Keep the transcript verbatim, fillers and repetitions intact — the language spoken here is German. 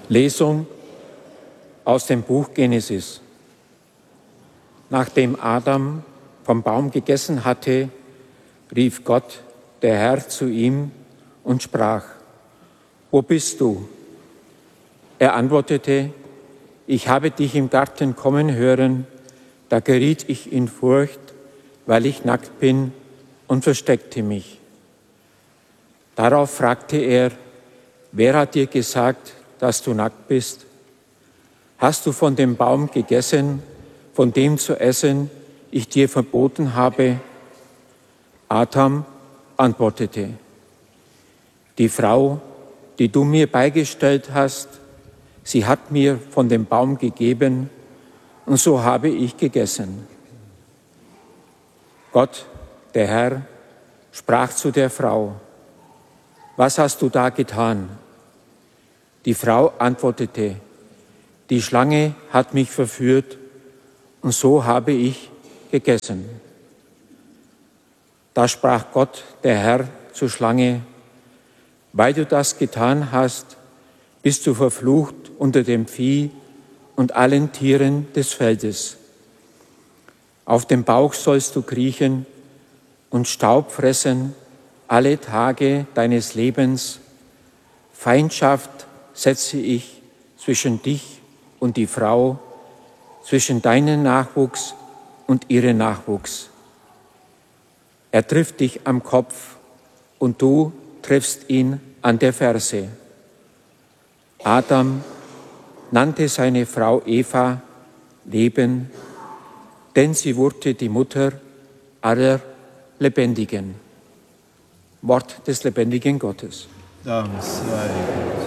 Lesung aus dem Buch Genesis. Nachdem Adam vom Baum gegessen hatte, rief Gott, der Herr, zu ihm und sprach: Wo bist du? Er antwortete: Ich habe dich im Garten kommen hören, da geriet ich in Furcht, weil ich nackt bin, und versteckte mich. Darauf fragte er: Wer hat dir gesagt, dass du nackt bist? Hast du von dem Baum gegessen, von dem zu essen ich dir verboten habe? Adam antwortete: Die Frau, die du mir beigestellt hast, sie hat mir von dem Baum gegeben, und so habe ich gegessen. Gott, der Herr, sprach zu der Frau: Was hast du da getan? Die Frau antwortete: Die Schlange hat mich verführt, und so habe ich gegessen. Da sprach Gott, der Herr, zur Schlange: Weil du das getan hast, bist du verflucht unter dem Vieh und allen Tieren des Feldes. Auf dem Bauch sollst du kriechen und Staub fressen alle Tage deines Lebens. Feindschaft setze ich zwischen dich und die Frau, zwischen deinen Nachwuchs und ihren Nachwuchs. Er trifft dich am Kopf und du triffst ihn an der Ferse. Adam nannte seine Frau Eva Leben, denn sie wurde die Mutter aller Lebendigen. Wort des lebendigen Gottes. Dank sei Gott.